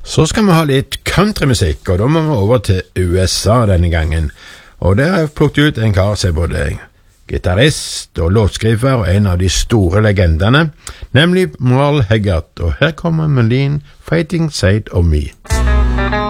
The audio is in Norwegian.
Så skal vi ha litt countrymusikk, og da må vi over til USA denne gangen. Og der har jeg plukket ut en kar som er både gitarist og låtskriver og en av de store legendene, nemlig Merle Haggard. Og her kommer Marlene Fighting Side of Me.